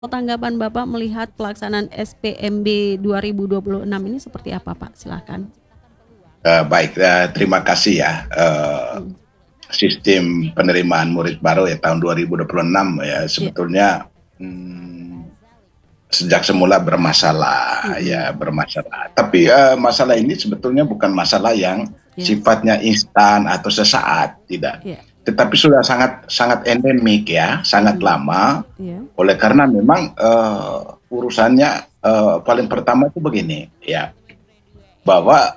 Tanggapan Bapak melihat pelaksanaan SPMB 2026 ini seperti apa, Pak? Silakan. Baik, terima kasih ya. Mhm. Sistem penerimaan murid baru ya tahun 2026 ya Iya. sebetulnya sejak semula bermasalah Mhm. ya bermasalah. Tapi masalah ini sebetulnya bukan masalah yang Iya. sifatnya instan atau sesaat, tidak. Iya. Tetapi sudah sangat sangat endemik ya, sangat Mhm. lama. Iya. Oleh karena memang urusannya paling pertama itu begini ya, bahwa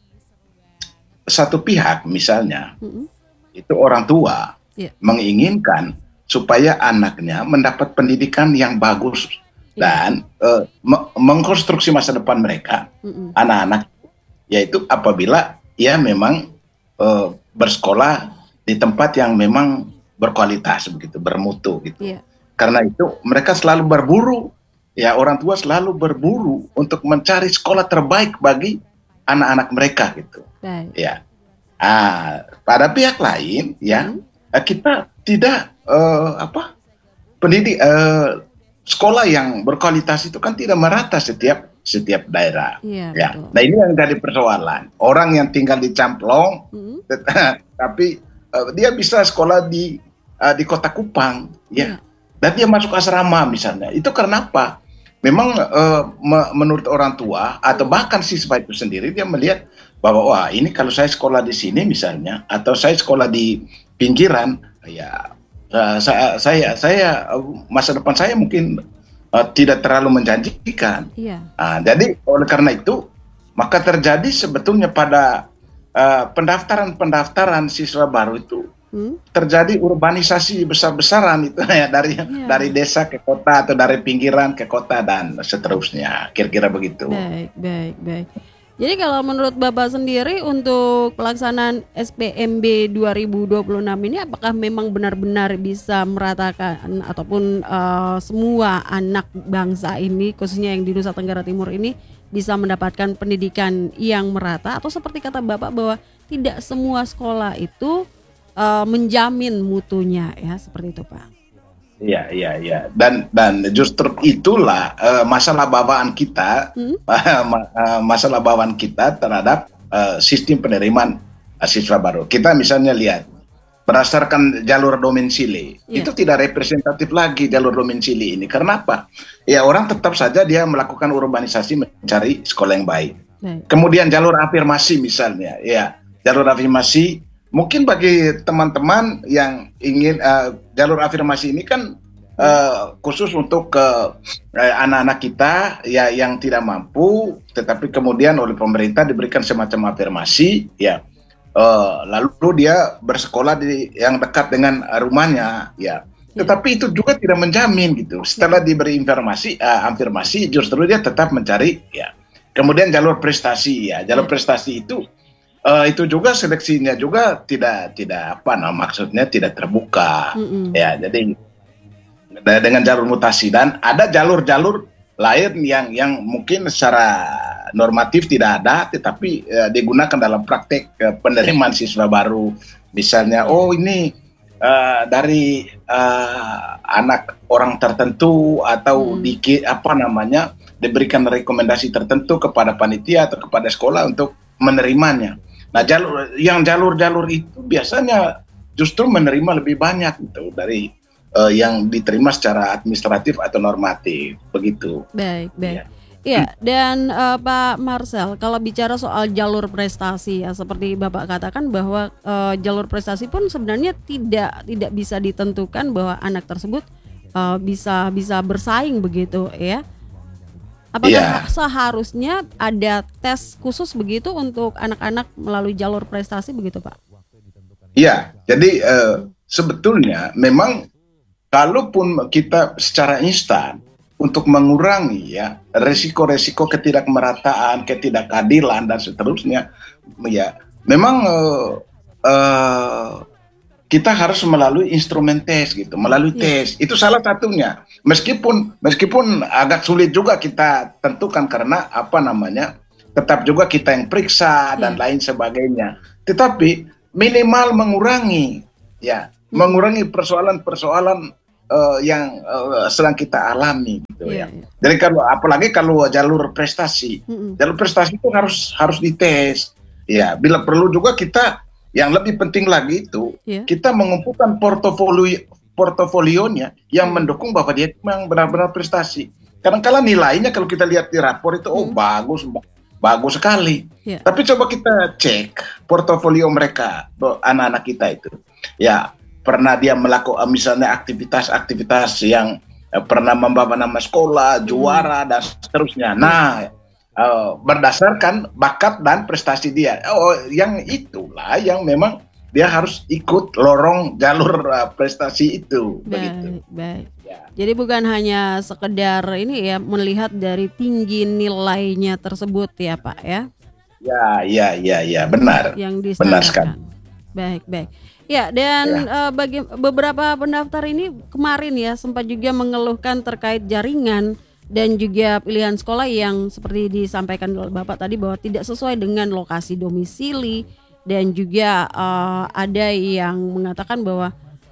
satu pihak misalnya Mhm. itu orang tua Iya. menginginkan supaya anaknya mendapat pendidikan yang bagus Iya. dan mengkonstruksi masa depan mereka, Mhm. anak-anak, yaitu apabila ia memang bersekolah di tempat yang memang berkualitas begitu, bermutu gitu. Iya. Karena itu mereka selalu berburu, ya orang tua selalu berburu untuk mencari sekolah terbaik bagi anak-anak mereka gitu. Baik. Ya. Pada pihak lain ya, Mhm. kita tidak pendidik sekolah yang berkualitas itu kan tidak merata setiap daerah. Iya, Ya. betul. Nah, ini yang jadi persoalan. Orang yang tinggal di Camplong Mhm. tapi dia bisa sekolah di Kota Kupang ya. Iya. Dan dia masuk asrama misalnya. Itu karena apa? Memang menurut orang tua atau bahkan siswa itu sendiri dia melihat bahwa wah ini kalau saya sekolah di sini misalnya atau saya sekolah di pinggiran ya saya masa depan saya mungkin tidak terlalu menjanjikan. Iya. Jadi oleh karena itu maka terjadi sebetulnya pada pendaftaran siswa baru itu Mhm. terjadi urbanisasi besar-besaran itu ya dari Iya. desa ke kota atau dari pinggiran ke kota dan seterusnya, kira-kira begitu. Baik, baik, baik. Jadi kalau menurut Bapak sendiri untuk pelaksanaan SPMB 2026 ini apakah memang benar-benar bisa meratakan ataupun semua anak bangsa ini khususnya yang di Nusa Tenggara Timur ini bisa mendapatkan pendidikan yang merata, atau seperti kata Bapak bahwa tidak semua sekolah itu menjamin mutunya ya, seperti itu, Pak? Iya, iya, iya. Dan justru itulah masalah bawaan kita, Mhm. masalah bawaan kita terhadap sistem penerimaan siswa baru. Kita misalnya lihat berdasarkan jalur domisili, Iya. itu tidak representatif lagi jalur domisili ini. Karena apa? Ya orang tetap saja dia melakukan urbanisasi mencari sekolah yang baik. Baik. Kemudian jalur afirmasi misalnya, ya jalur afirmasi mungkin bagi teman-teman yang ingin jalur afirmasi ini kan khusus untuk anak-anak kita ya yang tidak mampu, tetapi kemudian oleh pemerintah diberikan semacam afirmasi, ya lalu dia bersekolah di yang dekat dengan rumahnya, ya. Tetapi itu juga tidak menjamin gitu. Setelah diberi afirmasi, justru dia tetap mencari, ya. Kemudian jalur prestasi, ya jalur Iya. prestasi itu juga seleksinya juga tidak maksudnya tidak terbuka, Mhm. ya. Jadi dengan jalur mutasi dan ada jalur-jalur lain yang mungkin secara normatif tidak ada, tetapi digunakan dalam praktek penerimaan siswa baru. Misalnya, Iya. ini dari anak orang tertentu atau Mhm. diberikan rekomendasi tertentu kepada panitia atau kepada sekolah untuk menerimanya. Nah, jalur-jalur itu biasanya justru menerima lebih banyak gitu dari yang diterima secara administratif atau normatif, begitu. Baik, baik. Ya. Iya, dan Pak Marcel, kalau bicara soal jalur prestasi ya seperti Bapak katakan bahwa jalur prestasi pun sebenarnya tidak bisa ditentukan bahwa anak tersebut bisa bersaing begitu ya. Apakah Iya, seharusnya ada tes khusus begitu untuk anak-anak melalui jalur prestasi begitu, Pak? iya. Jadi Mhm. sebetulnya memang kalaupun kita secara instan untuk mengurangi ya resiko-resiko ketidakmerataan, ketidakadilan dan seterusnya, ya memang eh, kita harus melalui instrumen tes gitu, melalui Iya. tes. Itu salah satunya. Meskipun agak sulit juga kita tentukan karena tetap juga kita yang periksa dan Iya. lain sebagainya. Tetapi minimal mengurangi Mhm. persoalan-persoalan yang sedang kita alami gitu Iya, ya. iya. Jadi kalau apalagi kalau jalur prestasi, Mm-mm. jalur prestasi itu harus dites. Ya, bila perlu juga kita yang lebih penting lagi itu Iya. kita mengumpulkan portofolionya yang Mm. mendukung bahwa dia memang benar-benar prestasi. Kadang-kala nilainya kalau kita lihat di rapor itu bagus, bagus sekali. Iya. Tapi coba kita cek portofolio mereka, anak-anak kita itu. Ya, pernah dia melakukan misalnya aktivitas-aktivitas yang pernah membawa nama sekolah, juara dan seterusnya. Nah, berdasarkan bakat dan prestasi dia. Yang itulah yang memang dia harus ikut lorong jalur prestasi itu. Begitu. Baik. Ya. Jadi bukan hanya sekedar ini ya, melihat dari tinggi nilainya tersebut ya Pak ya, Ya, benar. yang Benar sekali. distandarkan. Baik. Ya, dan bagi beberapa pendaftar ini kemarin ya sempat juga mengeluhkan terkait jaringan dan juga pilihan sekolah yang seperti disampaikan oleh Bapak tadi bahwa tidak sesuai dengan lokasi domisili, dan juga ada yang mengatakan bahwa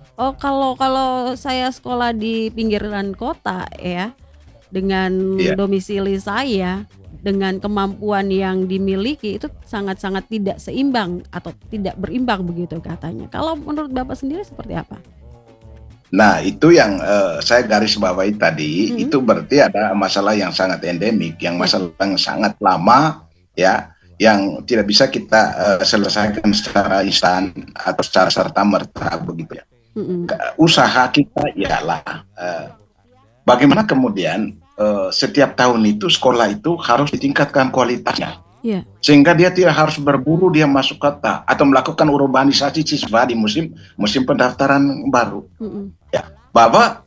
kalau saya sekolah di pinggiran kota ya, dengan domisili saya, dengan kemampuan yang dimiliki itu sangat-sangat tidak seimbang atau tidak berimbang begitu katanya. Kalau menurut Bapak sendiri seperti apa? Nah, itu yang saya garis bawahi tadi, itu berarti ada masalah yang sangat endemik, yang masalah yang sangat lama ya, yang tidak bisa kita selesaikan secara instan atau secara serta-merta begitu ya. Usaha kita ialah bagaimana kemudian setiap tahun itu sekolah itu harus ditingkatkan kualitasnya, sehingga dia tidak harus berburu dia masuk kota atau melakukan urbanisasi siswa di musim pendaftaran baru. Ya, bahwa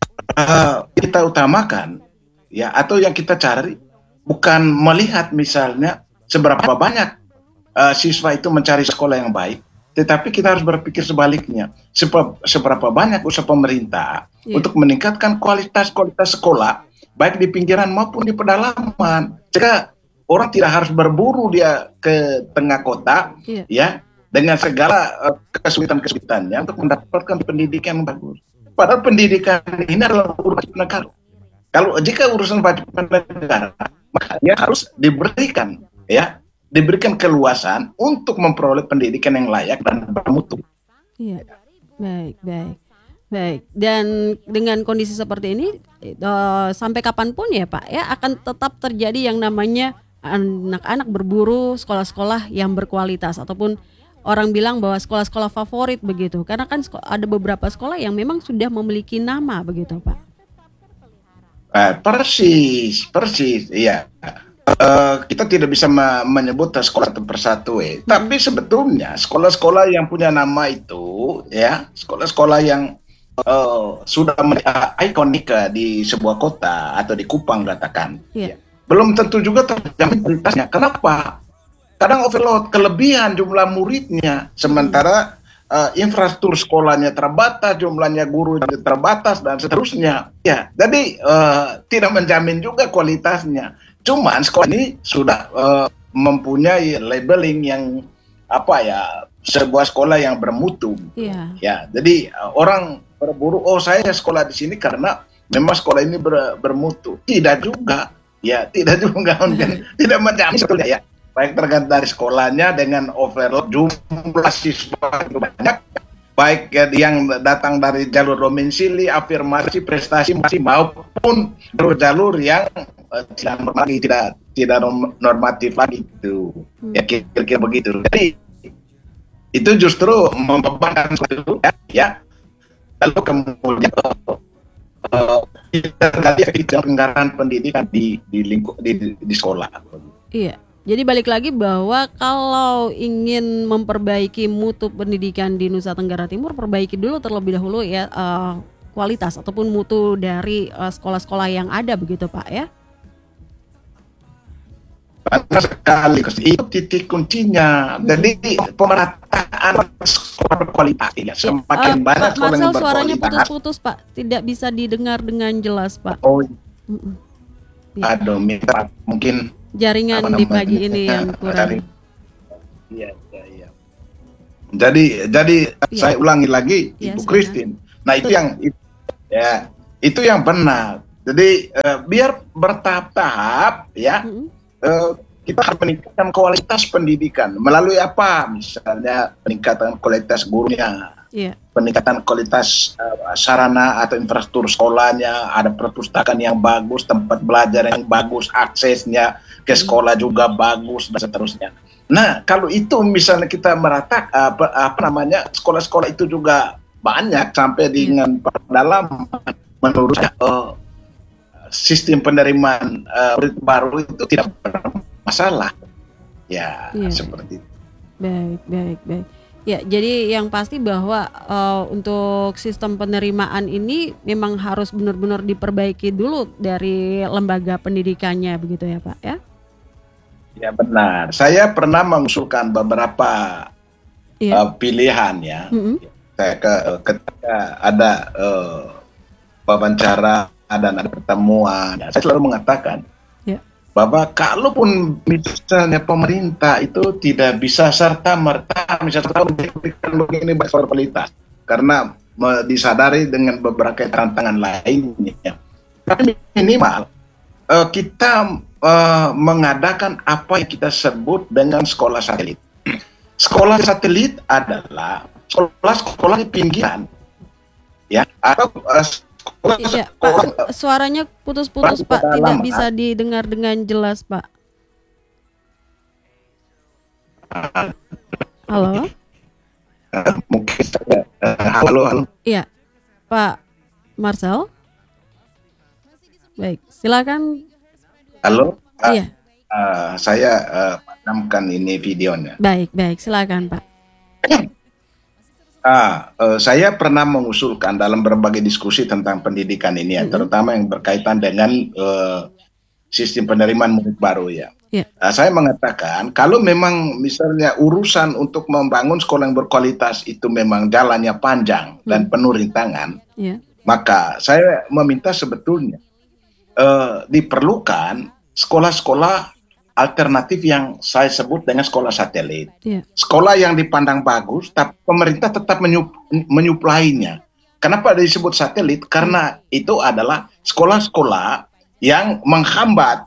kita utamakan ya, atau yang kita cari bukan melihat misalnya seberapa banyak siswa itu mencari sekolah yang baik, tetapi kita harus berpikir sebaliknya, seberapa banyak usaha pemerintah untuk meningkatkan kualitas sekolah baik di pinggiran maupun di pedalaman, jika orang tidak harus berburu dia ke tengah kota ya, dengan segala kesulitan-kesulitannya untuk mendapatkan pendidikan yang bagus. Padahal pendidikan ini adalah urusan negara. Kalau jika urusan wajib negara, maka dia harus diberikan keluasan untuk memperoleh pendidikan yang layak dan bermutu. Iya, baik. Dan dengan kondisi seperti ini sampai kapanpun ya Pak ya, akan tetap terjadi yang namanya anak-anak berburu sekolah-sekolah yang berkualitas, ataupun orang bilang bahwa sekolah-sekolah favorit begitu, karena kan ada beberapa sekolah yang memang sudah memiliki nama begitu Pak. Persis, iya. Kita tidak bisa menyebut sekolah itu persatu, tapi sebetulnya sekolah-sekolah yang punya nama itu, ya, sekolah-sekolah yang sudah ikonik di sebuah kota atau di Kupang katakan, belum tentu juga terjamin kualitasnya. Kenapa? Kadang overload, kelebihan jumlah muridnya, sementara infrastruktur sekolahnya terbatas, jumlahnya guru terbatas dan seterusnya. Ya, jadi tidak menjamin juga kualitasnya. Cuman sekolah ini sudah mempunyai labeling yang sebuah sekolah yang bermutu. Ya, jadi orang berburu, saya sekolah di sini karena memang sekolah ini bermutu. Tidak juga, tidak menjamin sebetulnya ya. Baik tergantung dari sekolahnya dengan overload jumlah siswa banyak, baik yang datang dari jalur domisili, afirmasi, prestasi maupun jalur yang tidak normatif lagi itu. Ya kira-kira begitu. Jadi itu justru membebankan sesuatu ya. Lalu kemudian kita anggaran pendidikan di sekolah. Iya. Jadi balik lagi bahwa kalau ingin memperbaiki mutu pendidikan di Nusa Tenggara Timur, perbaiki dulu terlebih dahulu ya kualitas ataupun mutu dari sekolah-sekolah yang ada begitu Pak ya. Benar sekali, itu titik kuncinya. Jadi pemerataan sekolah berkualitas ya. Semakin banyak sekolah yang berkualitas. Suaranya putus-putus Pak, tidak bisa didengar dengan jelas Pak. Aduh, minta mungkin jaringan di pagi ini yang kurang. Iya. Jadi saya ulangi lagi, Ibu Christine. Nah, itu Ya, itu yang benar. Jadi biar bertahap-tahap ya, Mm-mm. eh, kita harus meningkatkan kualitas pendidikan melalui apa? Misalnya peningkatan kualitas gurunya, Iya. peningkatan kualitas sarana atau infrastruktur sekolahnya, ada perpustakaan yang bagus, tempat belajar yang bagus, aksesnya ke Mm-mm. sekolah juga bagus dan seterusnya. Nah, kalau itu misalnya kita merata apa namanya sekolah-sekolah itu juga banyak sampai Iya. dengan pedalaman, menurut saya, sistem penerimaan murid baru itu tidak bermasalah. Ya, Iya. seperti itu. Baik, baik, baik. Ya, jadi yang pasti bahwa untuk sistem penerimaan ini memang harus benar-benar diperbaiki dulu dari lembaga pendidikannya, begitu ya Pak ya? Ya benar. Saya pernah mengusulkan beberapa Iya. pilihan ya. Mm-mm. Saya ketika ada wawancara dan ada pertemuan, saya selalu mengatakan Ya. bahwa kalaupun misalnya pemerintah itu tidak bisa serta merta misalnya memberikan begini bagi kualitas karena disadari dengan beberapa tantangan lainnya, tapi minimal kita mengadakan apa yang kita sebut dengan sekolah satelit. Sekolah satelit adalah sekolah-sekolah di pinggiran, ya, atau Iya, sekolah Pak, suaranya putus-putus Pak, tidak pedalaman. bisa didengar dengan jelas Pak. Halo? Mungkin saya halo. Iya, Pak Marcel. Baik, silakan. Halo, Iya, saya padamkan ini videonya. baik, baik, silakan Pak. Saya pernah mengusulkan dalam berbagai diskusi tentang pendidikan ini, ya, Mm-mm. terutama yang berkaitan dengan sistem penerimaan murid baru ya. Iya. Saya mengatakan kalau memang misalnya urusan untuk membangun sekolah yang berkualitas itu memang jalannya panjang dan penuh rintangan, Iya. maka saya meminta sebetulnya diperlukan sekolah-sekolah alternatif yang saya sebut dengan sekolah satelit. Iya. Sekolah yang dipandang bagus, tapi pemerintah tetap menyuplainya. Kenapa disebut satelit? Karena itu adalah sekolah-sekolah yang menghambat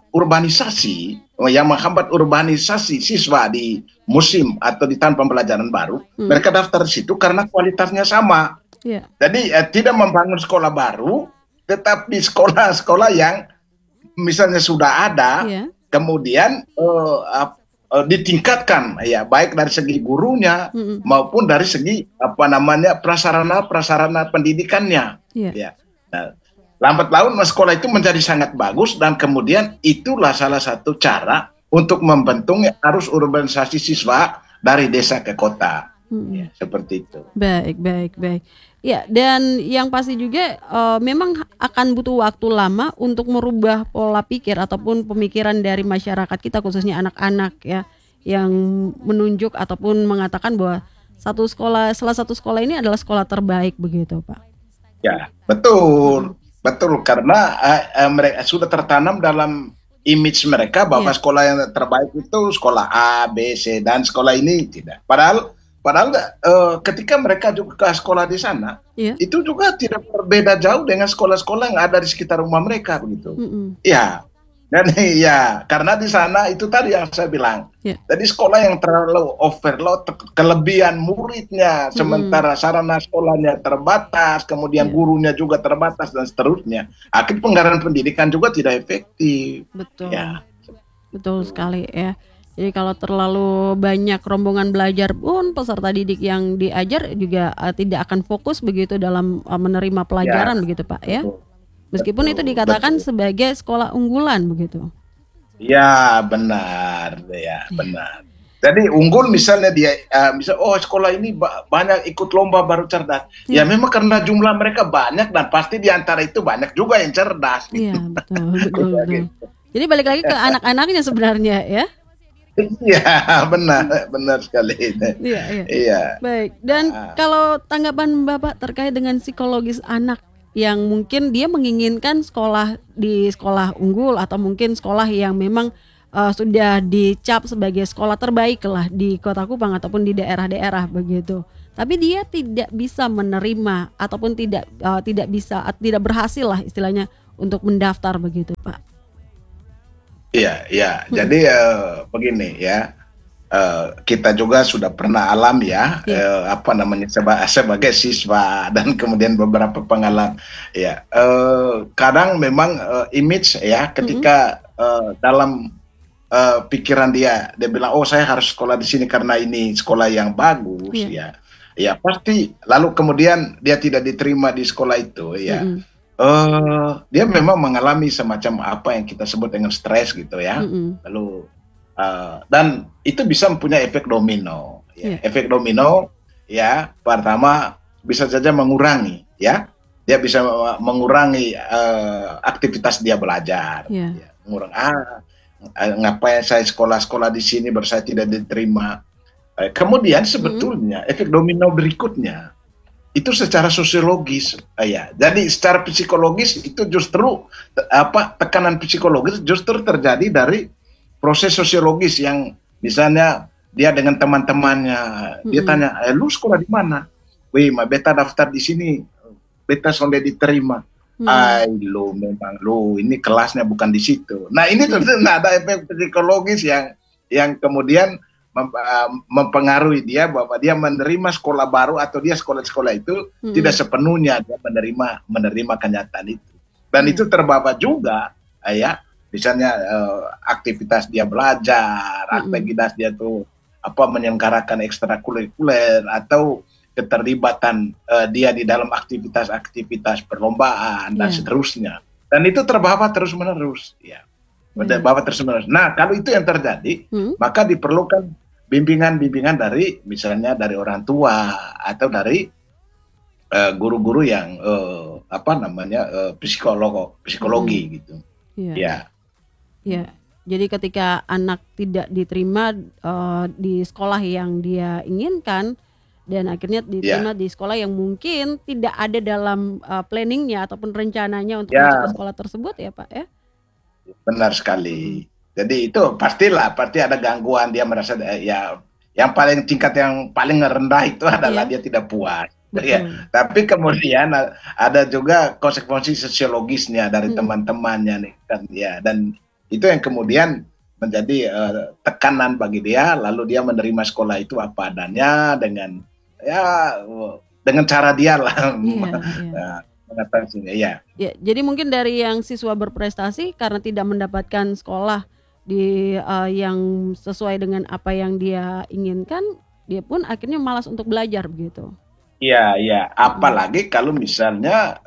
urbanisasi siswa di musim atau di tahun pembelajaran baru. Mereka daftar di situ karena kualitasnya sama. Iya. Jadi tidak membangun sekolah baru, tetap di sekolah-sekolah yang misalnya sudah ada, Iya. kemudian ditingkatkan ya, baik dari segi gurunya maupun dari segi prasarana pendidikannya. Iya. Ya. Nah, lambat laun sekolah itu menjadi sangat bagus dan kemudian itulah salah satu cara untuk membentuk arus urbanisasi siswa dari desa ke kota. Ya, seperti itu. Baik, baik, baik. Ya, dan yang pasti juga memang akan butuh waktu lama untuk merubah pola pikir ataupun pemikiran dari masyarakat kita, khususnya anak-anak ya, yang menunjuk ataupun mengatakan bahwa salah satu sekolah ini adalah sekolah terbaik, begitu Pak. Ya, betul. Betul, karena mereka sudah tertanam dalam image mereka bahwa sekolah yang terbaik itu sekolah A, B, C, dan sekolah ini tidak. Padahal ketika mereka juga ke sekolah di sana, itu juga tidak berbeda jauh dengan sekolah-sekolah yang ada di sekitar rumah mereka begitu. Ya, dan ya karena di sana itu tadi yang saya bilang. Jadi sekolah yang terlalu overload, kelebihan muridnya, sementara sarana sekolahnya terbatas, kemudian gurunya juga terbatas dan seterusnya. Akhirnya penganggaran pendidikan juga tidak efektif. Betul. Ya. Betul sekali ya. Jadi kalau terlalu banyak rombongan belajar pun peserta didik yang diajar juga tidak akan fokus begitu dalam menerima pelajaran begitu Pak ya. Meskipun itu dikatakan sebagai sekolah unggulan begitu. Ya benar, ya benar. Jadi unggul misalnya dia sekolah ini banyak ikut lomba baru cerdas. Ya memang karena jumlah mereka banyak dan pasti di antara itu banyak juga yang cerdas. Iya betul. Jadi balik lagi ke anak-anaknya sebenarnya ya. Iya, benar sekali. Iya. Baik. Dan kalau tanggapan Bapak terkait dengan psikologis anak yang mungkin dia menginginkan sekolah di sekolah unggul atau mungkin sekolah yang memang sudah dicap sebagai sekolah terbaik lah di Kota Kupang ataupun di daerah-daerah begitu. Tapi dia tidak bisa menerima ataupun tidak berhasil lah istilahnya untuk mendaftar begitu, Pak. Iya, iya. Jadi begini ya, kita juga sudah pernah alami ya, Iya. apa namanya sebagai siswa dan kemudian beberapa pengalaman. Ya, kadang memang image ya, Mm-mm. ketika dalam pikiran dia bilang, oh saya harus sekolah di sini karena ini sekolah yang bagus, Iya. ya, ya pasti. Lalu kemudian dia tidak diterima di sekolah itu, ya. Mm-mm. Dia memang mengalami semacam apa yang kita sebut dengan stres gitu ya. Mm-mm. Lalu dan itu bisa mempunyai efek domino. Ya. Iya. Efek domino ya pertama bisa saja mengurangi ya. Dia bisa mengurangi aktivitas dia belajar. Iya. Ya. Ngapain saya sekolah-sekolah di sini baru saya tidak diterima. Kemudian Mm-mm. sebetulnya efek domino berikutnya itu secara sosiologis, ya. Jadi secara psikologis itu justru tekanan psikologis justru terjadi dari proses sosiologis yang misalnya dia dengan teman-temannya, dia Mm-mm. tanya, lu sekolah di mana? Wih, beta daftar di sini, beta sudah diterima. Mm-mm. Ay, lu memang lu ini kelasnya bukan di situ. Nah ini tentu ada efek psikologis yang kemudian mempengaruhi dia bahwa dia menerima sekolah baru atau dia sekolah-sekolah itu tidak Mm-mm. sepenuhnya dia menerima kenyataan itu. Dan Iya. itu terbawa juga ya, misalnya aktivitas dia belajar, Mm-mm. aktivitas dia tuh menyelenggarakan ekstrakurikuler atau keterlibatan dia di dalam aktivitas-aktivitas perlombaan dan Iya. seterusnya. Dan itu terbawa terus-menerus, ya. Iya. Terbawa terus-menerus. Nah, kalau itu yang terjadi, Mm. maka diperlukan bimbingan-bimbingan dari misalnya dari orang tua atau dari guru-guru yang Mm-mm. psikologi gitu. Iya. Ya. Iya. Jadi ketika anak tidak diterima di sekolah yang dia inginkan dan akhirnya Ya. diterima di sekolah yang mungkin tidak ada dalam planningnya ataupun rencananya untuk masuk ke Ya, sekolah tersebut ya Pak ya. benar Mm-mm. sekali. Jadi itu pasti ada gangguan, dia merasa ya yang tingkat yang paling rendah itu adalah Iya, dia tidak puas. Ya, betul. tapi kemudian ada juga konsekuensi sosiologisnya dari Mm-mm. teman-temannya nih kan ya, dan itu yang kemudian menjadi tekanan bagi dia, lalu dia menerima sekolah itu apa adanya ya dengan cara dia lah Iya, iya. mengatasinya ya. Ya, jadi mungkin dari yang siswa berprestasi karena tidak mendapatkan sekolah yang sesuai dengan apa yang dia inginkan, dia pun akhirnya malas untuk belajar begitu. Iya, iya. Mm-mm. Apalagi kalau misalnya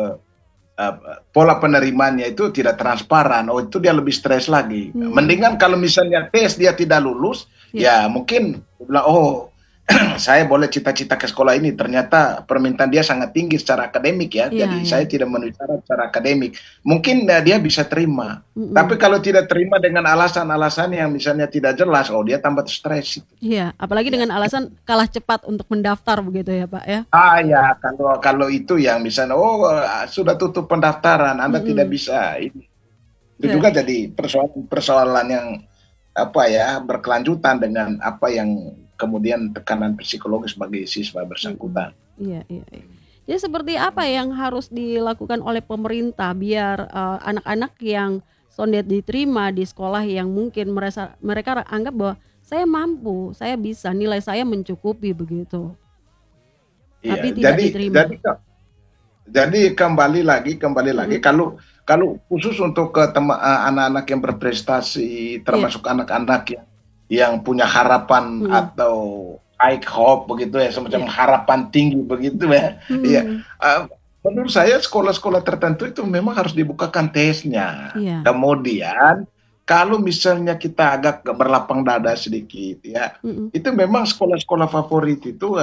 uh, pola penerimaannya itu tidak transparan, oh itu dia lebih stres lagi. Hmm. Mendingan kalau misalnya tes dia tidak lulus, Ya, ya mungkin bilang, oh saya boleh cita-cita ke sekolah ini, ternyata permintaan dia sangat tinggi secara akademik ya, iya, jadi iya. saya tidak memenuhi syarat secara akademik. Mungkin dia bisa terima, tapi Mm-mm. kalau tidak terima dengan alasan-alasan yang misalnya tidak jelas, oh dia tambah stres. Iya, apalagi Ya. dengan alasan kalah cepat untuk mendaftar begitu ya Pak ya. Ya, kalau itu yang misalnya, sudah tutup pendaftaran, Anda tidak Mm-mm. bisa. Itu Ya, juga jadi persoalan yang berkelanjutan dengan apa yang kemudian tekanan psikologis bagi siswa mm-mm. bersangkutan. Iya, iya, iya. Jadi seperti apa yang harus dilakukan oleh pemerintah biar anak-anak yang sondet diterima di sekolah yang mungkin mereka anggap bahwa saya mampu, saya bisa, nilai saya mencukupi begitu, Iya, tapi tidak diterima. jadi kembali lagi Mm-mm. kalau khusus untuk anak-anak yang berprestasi, Iya. termasuk anak-anak yang punya harapan Mm-mm. atau high hope begitu ya, semacam Iya. harapan tinggi begitu ya. Iya, Mm-mm. uh, menurut saya sekolah-sekolah tertentu itu memang harus dibukakan tesnya. Iya. Kemudian kalau misalnya kita agak berlapang dada sedikit ya, Mm-mm. itu memang sekolah-sekolah favorit itu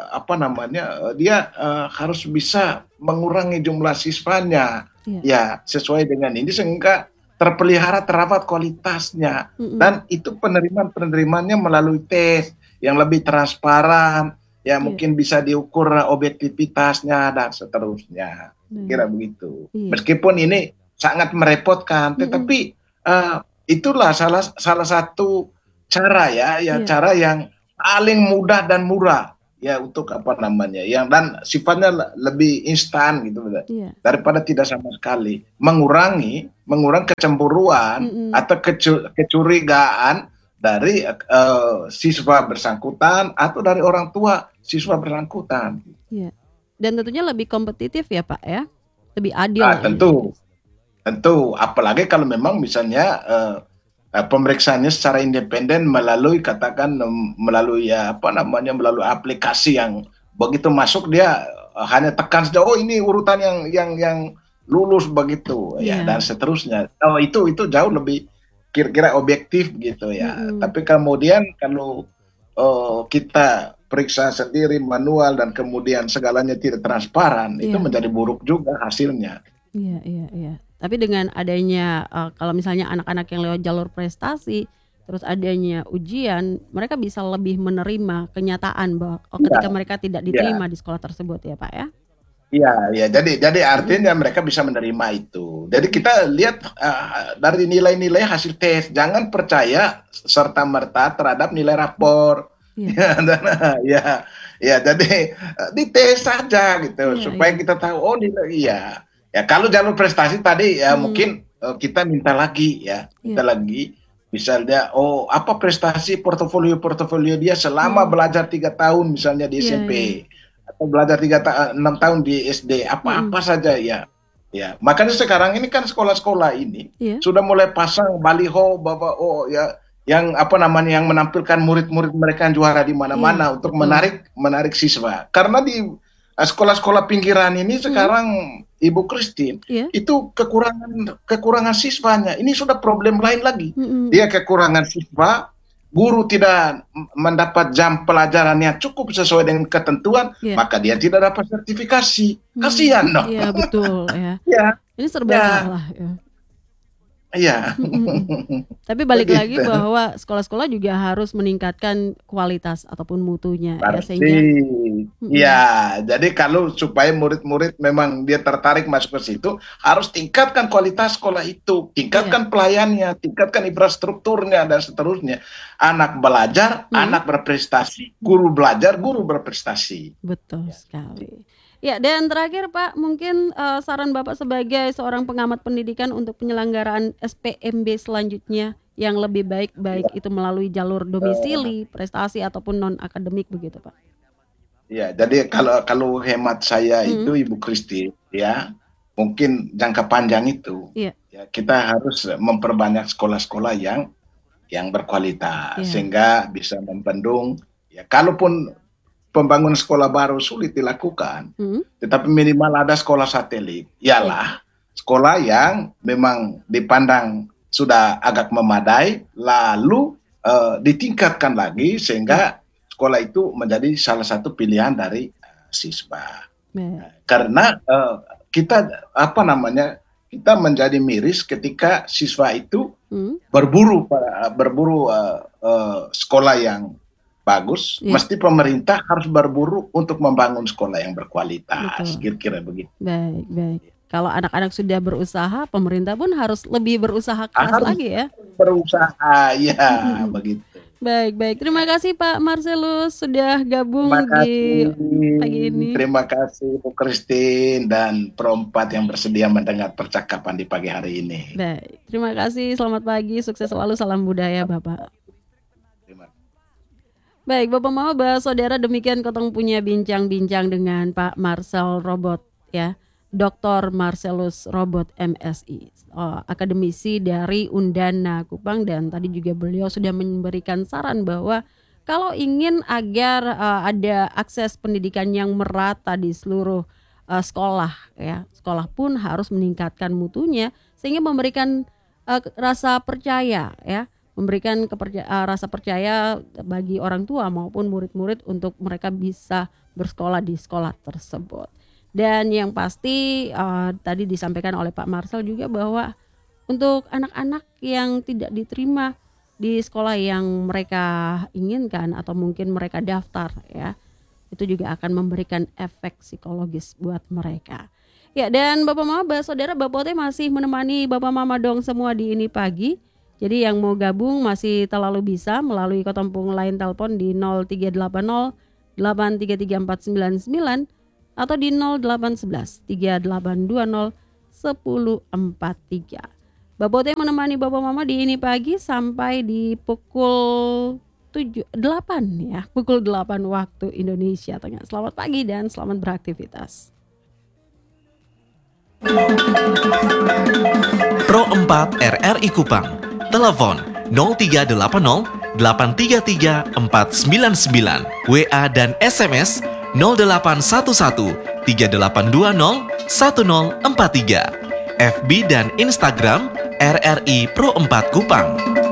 dia harus bisa mengurangi jumlah siswanya Iya. ya sesuai dengan ini sehingga terawat kualitasnya, Mm-mm. dan itu penerimaannya melalui tes yang lebih transparan ya, Iya. mungkin bisa diukur objektivitasnya dan seterusnya, kira Nah, begitu. iya. Meskipun ini sangat merepotkan, Mm-mm. tetapi uh, itulah salah satu cara Iya, cara yang paling mudah dan murah ya untuk apa namanya, yang dan sifatnya lebih instan gitu iya. daripada tidak sama sekali. Mengurangi kecemburuan Mm-mm. atau kecurigaan dari siswa bersangkutan atau dari orang tua siswa bersangkutan. Iya. Dan tentunya lebih kompetitif ya Pak ya, lebih adil Ah, ini. tentu, apalagi kalau memang misalnya pemeriksaannya secara independen melalui katakan melalui ya apa namanya, melalui aplikasi yang begitu masuk dia hanya tekan saja, oh ini urutan yang lulus begitu ya, dan Iya. seterusnya. Oh itu jauh lebih kira-kira objektif gitu ya. Mm-mm. Tapi kemudian kalau kita periksa sendiri manual dan kemudian segalanya tidak transparan, itu Iya. menjadi buruk juga hasilnya. Iya, iya, iya. Tapi dengan adanya kalau misalnya anak-anak yang lewat jalur prestasi, terus adanya ujian, mereka bisa lebih menerima kenyataan bahwa Iya, ketika mereka tidak iya. diterima di sekolah tersebut ya Pak ya. Iya, ya. Jadi Mm-mm. artinya mereka bisa menerima itu. Jadi kita lihat dari nilai-nilai hasil tes, jangan percaya serta merta terhadap nilai rapor. Iya, Ya, dan, ya, ya. Jadi dites saja gitu iya, supaya iya. kita tahu, oh nilai iya. Ya kalau jalur prestasi tadi ya Mm-mm. mungkin kita minta lagi ya, Iya. minta lagi. Misalnya, oh apa prestasi portofolio dia selama Mm. belajar 3 tahun misalnya di Iya, SMP iya. atau belajar 6 tahun di SD, Mm-mm. apa-apa saja ya. Ya, makanya sekarang ini kan sekolah-sekolah ini Iya. sudah mulai pasang baliho bahwa oh ya, yang apa namanya, yang menampilkan murid-murid mereka yang juara di Iya, mana-mana untuk betul. menarik siswa. Karena di sekolah-sekolah pinggiran ini Mm. sekarang Ibu Christine Iya. itu kekurangan siswanya. Ini sudah problem lain lagi. Mm-mm. Dia kekurangan siswa, guru tidak mendapat jam pelajaran yang cukup sesuai dengan ketentuan, Iya. maka dia tidak dapat sertifikasi. Hmm. Kasihan dong. Iya, betul ya. Ya, Ini serba ya, salah ya. ya. Mm-mm. Tapi balik lagi Begitu. bahwa sekolah-sekolah juga harus meningkatkan kualitas ataupun mutunya ya Pasti. sehingga Ya, mm-mm. jadi kalau supaya murid-murid memang dia tertarik masuk ke situ, harus tingkatkan kualitas sekolah itu, Iya. tingkatkan pelayannya, tingkatkan infrastrukturnya dan seterusnya. Anak belajar, Mm. anak berprestasi, guru belajar, guru berprestasi. Betul Ya. sekali. Ya, dan terakhir Pak, mungkin saran Bapak sebagai seorang pengamat pendidikan untuk penyelenggaraan SPMB selanjutnya yang lebih baik, baik itu melalui jalur domisili, prestasi ataupun non akademik begitu Pak. Ya, jadi kalau hemat saya Mm. itu Ibu Kristi, ya, mungkin jangka panjang itu, Iya, ya, kita harus memperbanyak sekolah-sekolah yang berkualitas iya. sehingga bisa membendung. Ya, kalaupun pembangunan sekolah baru sulit dilakukan, Mm. tetapi minimal ada sekolah satelit. Iya, Ialah sekolah yang memang dipandang sudah agak memadai, lalu ditingkatkan lagi iya. sehingga sekolah itu menjadi salah satu pilihan dari siswa. Baik. Karena kita apa namanya, kita menjadi miris ketika siswa itu Mm. berburu sekolah yang bagus, Iya, mesti pemerintah harus berburu untuk membangun sekolah yang berkualitas, betul. kira-kira begitu. Baik, baik. Kalau anak-anak sudah berusaha, pemerintah pun harus lebih berusaha keras Harus lagi ya. berusaha, ya Mm-mm. begitu. Baik, baik. Terima kasih Pak Marcelus sudah Terima gabung di kasih, pagi ini. terima kasih Bu Christine dan perempat yang bersedia mendengar percakapan di pagi hari ini. Baik, terima kasih. Selamat pagi, sukses selalu. Salam budaya Bapak. Terima kasih. Baik, Bapak Mama, Saudara, demikian Kotong punya bincang-bincang dengan Pak Marcel Robot ya. Dr. Marcelus Robot MSI, akademisi dari Undana Kupang, dan tadi juga beliau sudah memberikan saran bahwa kalau ingin agar ada akses pendidikan yang merata di seluruh sekolah ya, sekolah pun harus meningkatkan mutunya sehingga memberikan rasa percaya ya, memberikan rasa percaya bagi orang tua maupun murid-murid untuk mereka bisa bersekolah di sekolah tersebut. Dan yang pasti tadi disampaikan oleh Pak Marcel juga bahwa untuk anak-anak yang tidak diterima di sekolah yang mereka inginkan atau mungkin mereka daftar ya, itu juga akan memberikan efek psikologis buat mereka. Ya, dan Bapak Mama, Saudara, Bapak Teh masih menemani Bapak Mama dong semua di ini pagi. Jadi yang mau gabung masih terlalu bisa melalui kotampung line telepon di 0380 833 499 atau di 0811 3820 1043. Babote menemani Bapak Mama di ini pagi sampai di pukul 8 ya, pukul 8 waktu Indonesia Tengah. Selamat pagi dan selamat beraktivitas. Pro 4 RRI Kupang. Telepon 0380 833 499. WA dan SMS 0811 3820 1043. FB dan Instagram RRI Pro 4 Kupang.